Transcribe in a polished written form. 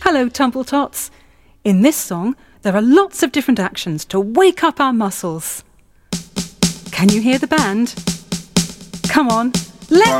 Hello, Tumble-Tots. In this song, there are lots of different actions to wake up our muscles. Can you hear the band? Come on, let's